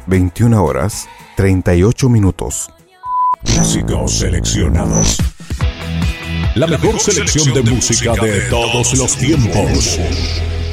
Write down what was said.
21 horas 38 minutos. Músicos seleccionados. La mejor selección de música de todos los tiempos.